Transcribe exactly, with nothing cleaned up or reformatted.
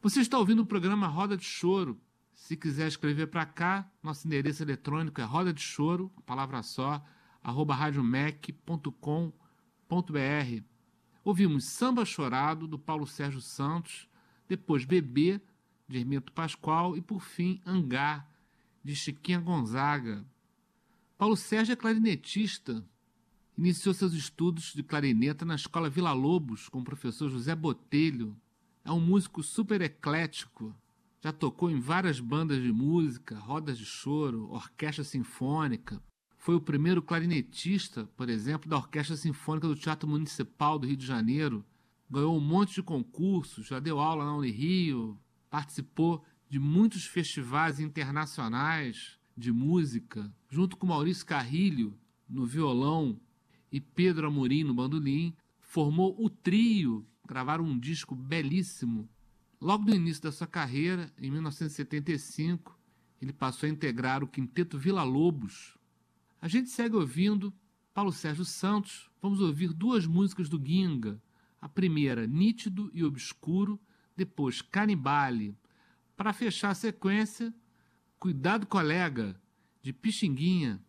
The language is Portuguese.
Você está ouvindo o programa Roda de Choro. Se quiser escrever para cá, nosso endereço eletrônico é roda de choro, a palavra só, arroba radiomec ponto com ponto br. Ouvimos Samba Chorado, do Paulo Sérgio Santos, depois Bebê, de Hermeto Pascoal e, por fim, Angá, de Chiquinha Gonzaga. Paulo Sérgio é clarinetista. Iniciou seus estudos de clarineta na Escola Vila Lobos com o professor José Botelho. É um músico super eclético. Já tocou em várias bandas de música, rodas de choro, orquestra sinfônica. Foi o primeiro clarinetista, por exemplo, da Orquestra Sinfônica do Teatro Municipal do Rio de Janeiro. Ganhou um monte de concursos, já deu aula na Unirio, participou de muitos festivais internacionais de música, junto com Maurício Carrilho no violão e Pedro Amorim no bandolim. Formou o trio, gravaram um disco belíssimo. Logo no início da sua carreira, em mil novecentos e setenta e cinco, ele passou a integrar o Quinteto Vila Lobos. A gente segue ouvindo Paulo Sérgio Santos. Vamos ouvir duas músicas do Ginga. A primeira, Nítido e Obscuro, depois Canibale. Para fechar a sequência, Cuidado Colega, de Pixinguinha.